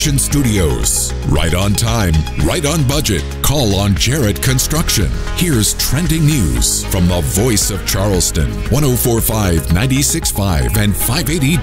Studios. Right on time, right on budget. Call on Jarrett Construction. Here's trending news from the voice of Charleston, 104.5, 96.5, and 580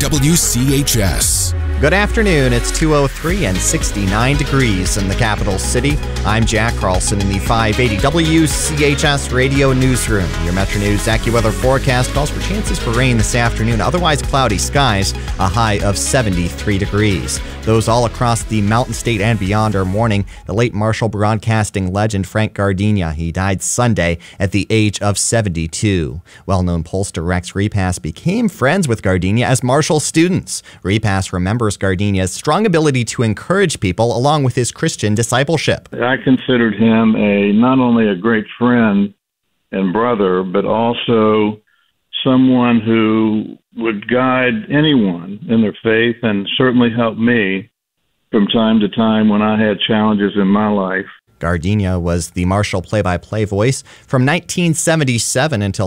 WCHS. Good afternoon. It's 2:03 and 69 degrees in the capital city. I'm Jack Carlson in the 580 WCHS radio newsroom. Your Metro News AccuWeather forecast calls for chances for rain this afternoon. Otherwise cloudy skies, a high of 73 degrees. Those all across the Mountain State and beyond are mourning the late Marshall broadcasting legend Frank Gardenia. He died Sunday at the age of 72. Well-known pollster Rex Repass became friends with Gardenia as Marshall students. Repass remembers Gardenia's strong ability to encourage people along with his Christian discipleship. I considered him not only a great friend and brother, but also someone who would guide anyone in their faith and certainly help me from time to time when I had challenges in my life. Gardenia was the Marshall play-by-play voice from 1977 until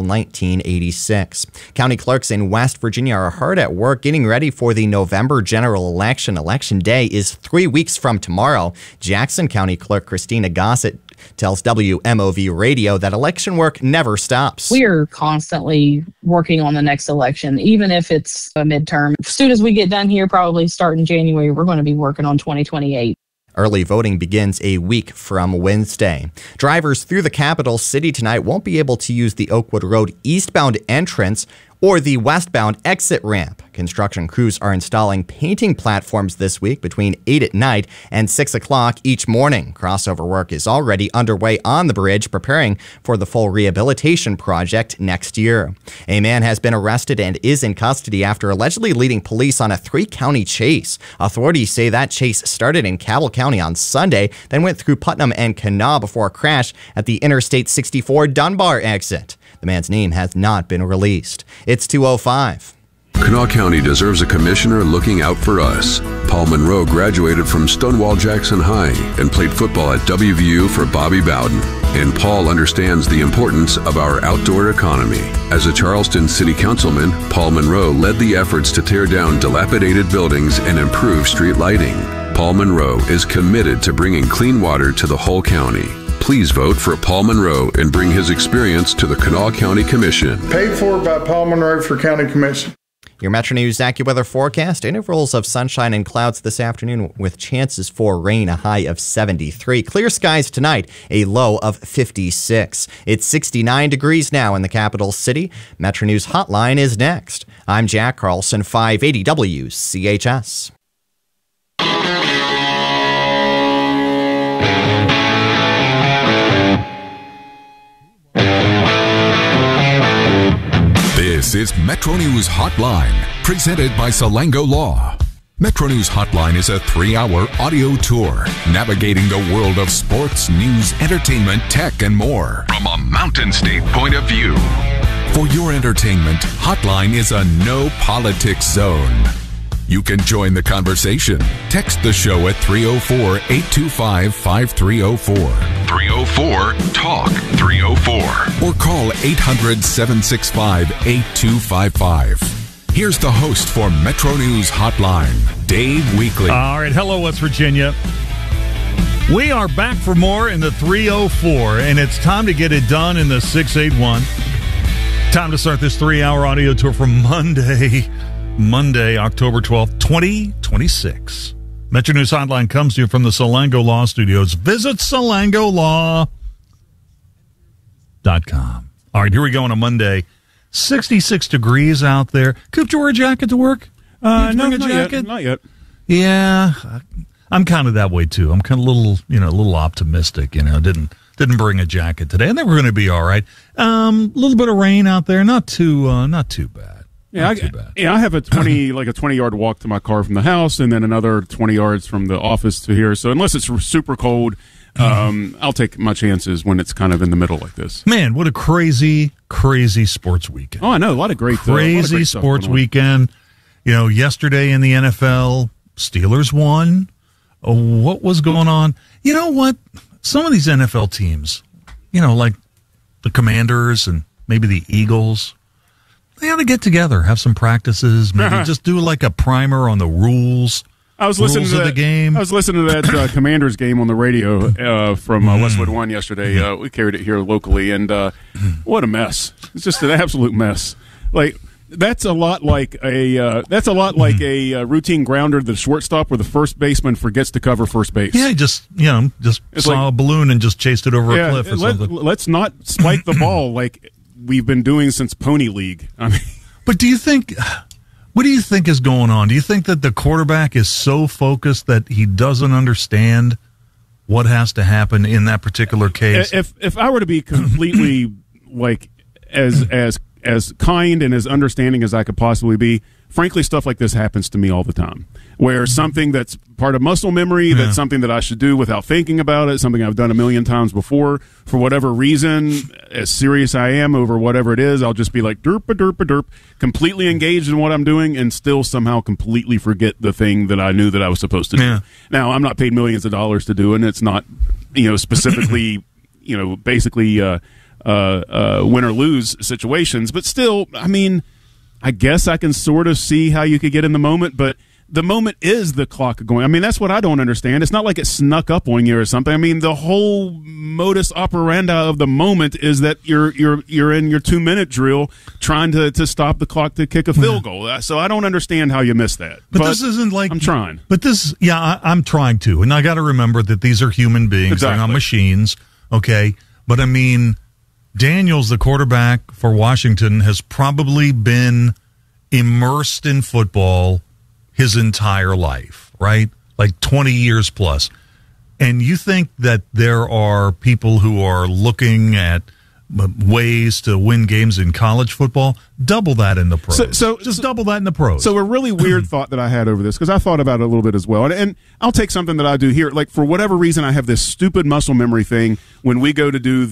1986. County clerks in West Virginia are hard at work getting ready for the November general election. Election day is 3 weeks from tomorrow. Jackson County Clerk Christina Gossett tells WMOV Radio that election work never stops. We are constantly working on the next election, even if it's a midterm. As soon as we get done here, probably starting January, we're going to be working on 2028. Early voting begins a week from Wednesday. Drivers through the capital city tonight won't be able to use the Oakwood Road eastbound entrance or the westbound exit ramp. Construction crews are installing painting platforms this week between 8 at night and 6 o'clock each morning. Crossover work is already underway on the bridge, preparing for the full rehabilitation project next year. A man has been arrested and is in custody after allegedly leading police on a 3-county chase. Authorities say that chase started in Cabell County on Sunday, then went through Putnam and Kanawha before a crash at the Interstate 64 Dunbar exit. The man's name has not been released. It's 2:05. Kanawha County deserves a commissioner looking out for us. Paul Monroe graduated from Stonewall Jackson High and played football at WVU for Bobby Bowden. And Paul understands the importance of our outdoor economy. As a Charleston City Councilman, Paul Monroe led the efforts to tear down dilapidated buildings and improve street lighting. Paul Monroe is committed to bringing clean water to the whole county. Please vote for Paul Monroe and bring his experience to the Kanawha County Commission. Paid for by Paul Monroe for County Commission. Your Metro News AccuWeather forecast, intervals of sunshine and clouds this afternoon with chances for rain, a high of 73. Clear skies tonight, a low of 56. It's 69 degrees now in the capital city. Metro News Hotline is next. I'm Jack Carlson, 580 WCHS. This is Metro News Hotline, presented by Salango Law. Metro News Hotline is a 3-hour audio tour navigating the world of sports, news, entertainment, tech, and more from a Mountain State point of view. For your entertainment, Hotline is a no politics zone. You can join the conversation. Text the show at 304-825-5304. 304-TALK-304. Or call 800-765-8255. Here's the host for Metro News Hotline, Dave Weekley. All right, hello, West Virginia. We are back for more in the 304, and it's time to get it done in the 681. Time to start this 3-hour audio tour for Monday, October 12th, 2026. Metro News Hotline comes to you from the Salango Law Studios. Visit salangolaw.com. All right, here we go on a Monday. 66 degrees out there. Coop, did you wear a jacket to work? No, not yet. Yeah, I'm kind of that way too. I'm kind of a little optimistic. Didn't bring a jacket today, and then we're going to be all right. Little bit of rain out there, not too bad. Yeah, I have a 20-yard walk to my car from the house, and then another 20 yards from the office to here. So unless it's super cold, I'll take my chances when it's kind of in the middle like this. Man, what a crazy sports weekend! Oh, I know, a lot of great sports weekend. Yesterday in the NFL, Steelers won. What was going on? You know what? Some of these NFL teams, like the Commanders and maybe the Eagles. They ought to get together, have some practices, maybe just do like a primer on the rules. I was listening rules to of the game. I was listening to that Commanders game on the radio from Westwood One yesterday. We carried it here locally, and what a mess! It's just an absolute mess. Like that's a lot like a routine grounder, the shortstop, where the first baseman forgets to cover first base. Yeah, just saw a balloon and just chased it over a cliff or something. Let's not spike the ball like we've been doing since Pony League. I mean, but what do you think is going on? Do you think that the quarterback is so focused that he doesn't understand what has to happen in that particular case? If I were to be completely like as kind and as understanding as I could possibly be, frankly, stuff like this happens to me all the time. Where something that's part of muscle memory, that's something that I should do without thinking about it, something I've done a million times before, for whatever reason, as serious I am over whatever it is, I'll just be like, derp, completely engaged in what I'm doing and still somehow completely forget the thing that I knew that I was supposed to do. Now, I'm not paid millions of dollars to do it, and it's not, specifically, basically win or lose situations, but still, I mean, I guess I can sort of see how you could get in the moment, but the moment is the clock going. I mean, that's what I don't understand. It's not like it snuck up on you or something. I mean, the whole modus operandi of the moment is that you're in your 2-minute drill trying to stop the clock to kick a field goal. So I don't understand how you miss that. But this isn't like I'm trying. But this, I'm trying to, and I got to remember that these are human beings. Exactly. They're not machines. Okay, but I mean, Daniels, the quarterback for Washington, has probably been immersed in football his entire life, right? Like 20 years plus. And you think that there are people who are looking at ways to win games in college football? Double that in the pros. So double that in the pros. So a really weird thought that I had over this, because I thought about it a little bit as well. And I'll take something that I do here. Like, for whatever reason, I have this stupid muscle memory thing when we go to do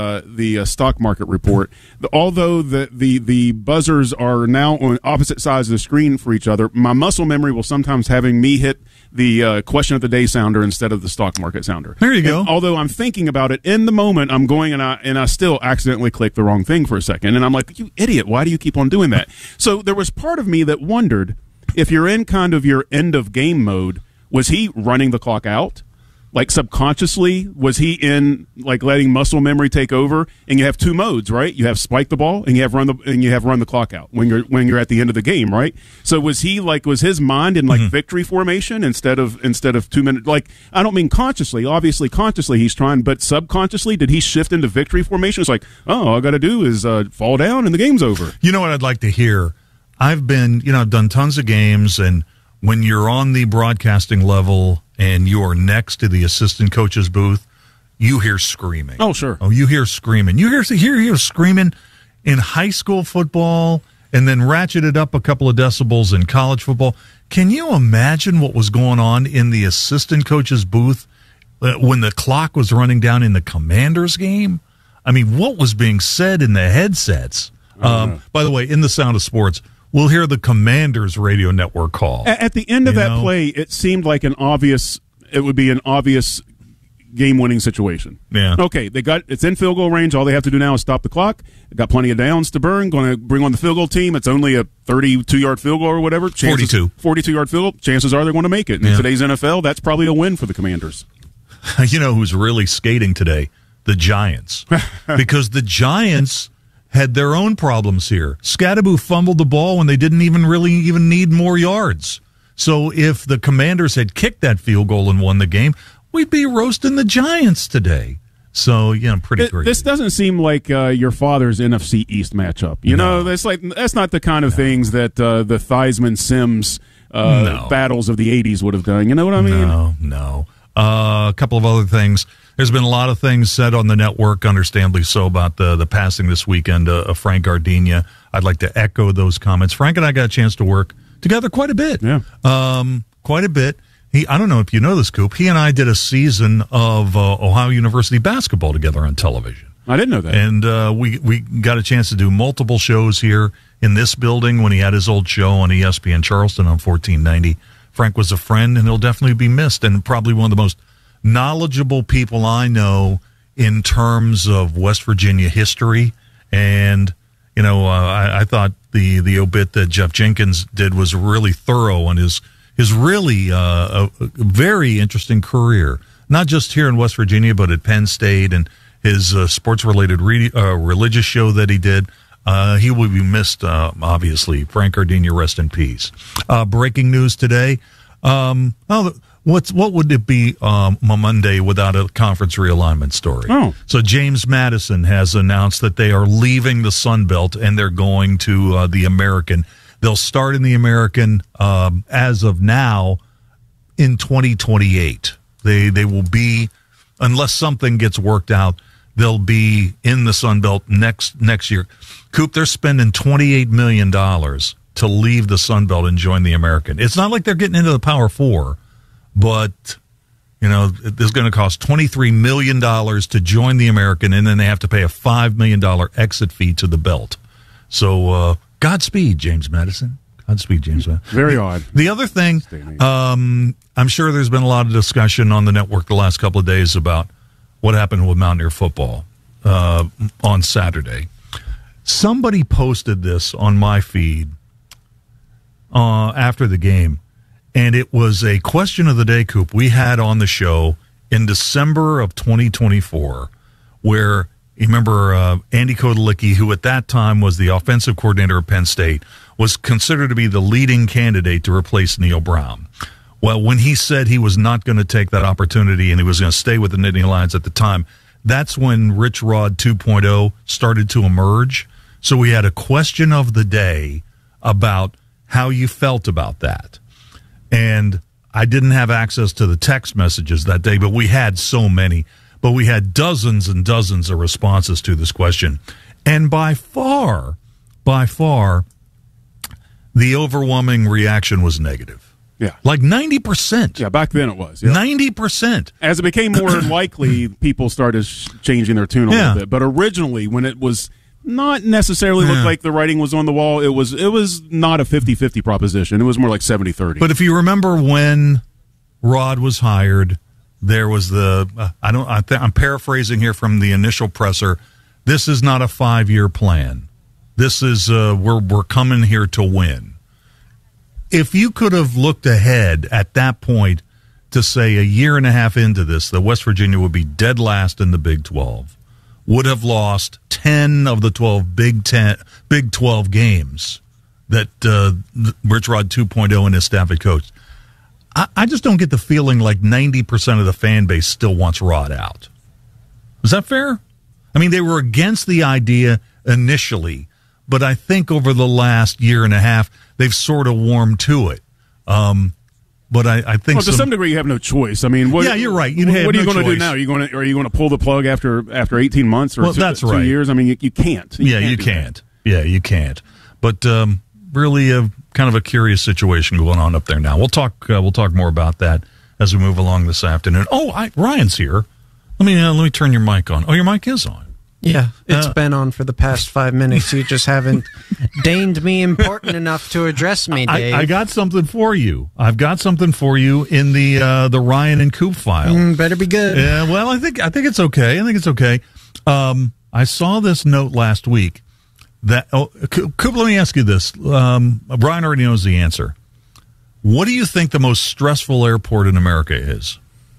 the stock market report. Although the buzzers are now on opposite sides of the screen for each other, my muscle memory will sometimes having me hit the question of the day sounder instead of the stock market sounder. There you go. And although I'm thinking about it in the moment, I'm going and I still accidentally click the wrong thing for a second. And I'm like, you idiot, why do you keep on doing that? So there was part of me that wondered, if you're in kind of your end of game mode, was he running the clock out? Like, subconsciously, was he in, like, letting muscle memory take over? And you have two modes, right? You have spike the ball and you have run the clock out when you're at the end of the game, right? So was his mind in, like, victory formation instead of 2 minutes? Like, I don't mean consciously. Obviously, consciously he's trying, but subconsciously, did he shift into victory formation? It's like, oh, all I got to do is fall down and the game's over. You know what I'd like to hear? I've done tons of games, and when you're on the broadcasting level and you are next to the assistant coach's booth, you hear screaming. Oh, sure. Oh, you hear screaming. You hear screaming in high school football and then ratcheted up a couple of decibels in college football. Can you imagine what was going on in the assistant coach's booth when the clock was running down in the Commanders game? I mean, what was being said in the headsets? By the way, in the Sound of Sports, we'll hear the Commanders radio network call. At the end of that play, it seemed like it would be an obvious game-winning situation. Yeah. Okay, it's in field goal range. All they have to do now is stop the clock. They've got plenty of downs to burn. Going to bring on the field goal team. It's only a 32-yard field goal or whatever. 42-yard field goal. Chances are they're going to make it. In today's NFL, that's probably a win for the Commanders. You know who's really skating today? The Giants. Because the Giants had their own problems here. Scadaboo fumbled the ball when they didn't even need more yards. So if the Commanders had kicked that field goal and won the game, we'd be roasting the Giants today. So, pretty great. This doesn't seem like your father's NFC East matchup. You know, that's not the kind of things that the Theismann Sims battles of the 80s would have done. You know what I mean? No. A couple of other things. There's been a lot of things said on the network, understandably so, about the passing this weekend of Frank Gardenia. I'd like to echo those comments. Frank and I got a chance to work together quite a bit. Yeah. Quite a bit. I don't know if you know this, Coop. He and I did a season of Ohio University basketball together on television. I didn't know that. And we got a chance to do multiple shows here in this building when he had his old show on ESPN Charleston on 1490. Frank was a friend, and he'll definitely be missed, and probably one of the most knowledgeable people I know in terms of West Virginia history. And, I thought the obit that Jeff Jenkins did was really thorough on his his really a very interesting career, not just here in West Virginia, but at Penn State and his sports-related religious show that he did. He will be missed, obviously. Frank Gardenia, rest in peace. Breaking news today. What would it be on Monday without a conference realignment story? Oh. So James Madison has announced that they are leaving the Sun Belt and they're going to the American. They'll start in the American as of now in 2028. They will be, unless something gets worked out, they'll be in the Sun Belt next year. Coop, they're spending $28 million to leave the Sun Belt and join the American. It's not like they're getting into the Power Four, but it's going to cost $23 million to join the American, and then they have to pay a $5 million exit fee to the belt. So Godspeed, James Madison. Godspeed, James Madison. Very odd. The other thing, I'm sure there's been a lot of discussion on the network the last couple of days about what happened with Mountaineer football on Saturday. Somebody posted this on my feed after the game, and it was a question of the day, Coop, we had on the show in December of 2024, where you remember Andy Kodalicki, who at that time was the offensive coordinator of Penn State, was considered to be the leading candidate to replace Neil Brown. Well, when he said he was not going to take that opportunity and he was going to stay with the Nittany Lions at the time, that's when Rich Rod 2.0 started to emerge. So we had a question of the day about how you felt about that. And I didn't have access to the text messages that day, but we had so many. But we had dozens and dozens of responses to this question. And by far, the overwhelming reaction was negative. Yeah. Like 90%. Yeah, back then it was. Yeah. 90%. As it became more likely, people started changing their tune a little bit. But originally, when it was not necessarily looked like the writing was on the wall, it was not a 50-50 proposition. It was more like 70-30. But if you remember when Rod was hired, there was I'm paraphrasing here from the initial presser, this is not a 5-year plan. This is we're coming here to win. If you could have looked ahead at that point to say a year and a half into this, that West Virginia would be dead last in the Big 12, would have lost 10 of the 12 Big 12 games that Rich Rod 2.0 and his staff had coached. I just don't get the feeling like 90% of the fan base still wants Rod out. Is that fair? I mean, they were against the idea initially, but I think over the last year and a half, they've sort of warmed to it. But I think to some degree you have no choice. I mean, you're right. What are you going to do now? Are you going to pull the plug after 18 months or two years? I mean, you can't. You can't. Yeah, you can't. But really, kind of a curious situation going on up there now. We'll talk more about that as we move along this afternoon. Oh, Ryan's here. Let me turn your mic on. Oh, your mic is on. Yeah, it's been on for the past 5 minutes. You just haven't deigned me important enough to address me, Dave. I got something for you. I've got something for you in the Ryan and Coop file. Better be good. Yeah, well, I think it's okay. I saw this note last week that Coop, let me ask you this. Brian already knows the answer. What do you think the most stressful airport in America is?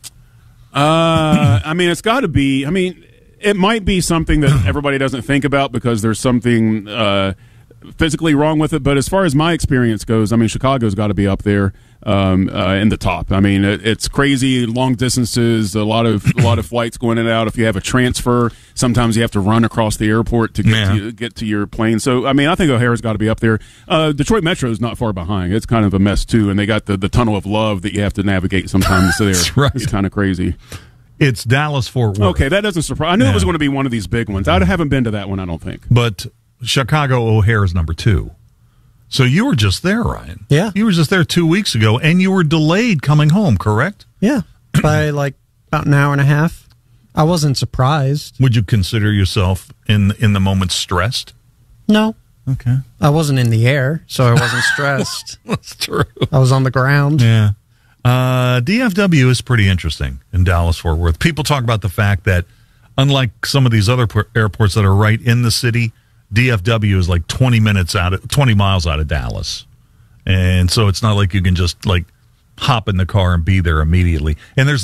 I mean, it's got to be. I mean, it might be something that everybody doesn't think about because there's something physically wrong with it. But as far as my experience goes, I mean, Chicago's got to be up there in the top. I mean, it's crazy, long distances, a lot of flights going in and out. If you have a transfer, sometimes you have to run across the airport to get to your plane. So, I mean, I think O'Hare's got to be up there. Detroit Metro is not far behind. It's kind of a mess too, and they got the tunnel of love that you have to navigate sometimes there. That's right. It's kind of crazy. It's Dallas-Fort Worth. Okay, that doesn't surprise. I knew it was going to be one of these big ones. I haven't been to that one, I don't think. But Chicago O'Hare is number 2. So you were just there, Ryan. Yeah. You were just there 2 weeks ago, and you were delayed coming home, correct? Yeah, by like about an hour and a half. I wasn't surprised. Would you consider yourself in the moment stressed? No. Okay. I wasn't in the air, so I wasn't stressed. That's true. I was on the ground. Yeah. DFW is pretty interesting in Dallas-Fort Worth. People talk about the fact that unlike some of these other airports that are right in the city, DFW is like 20 miles out of Dallas. And so it's not like you can just like hop in the car and be there immediately. And there's